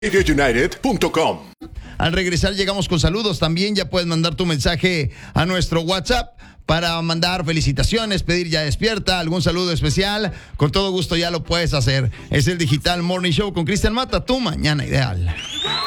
RadioUnited.com. Al regresar llegamos con saludos también. Ya puedes mandar tu mensaje a nuestro WhatsApp para mandar felicitaciones, pedir ya despierta, algún saludo especial. Con todo gusto ya lo puedes hacer. Es el Digital Morning Show con Cristian Mata, tu mañana ideal.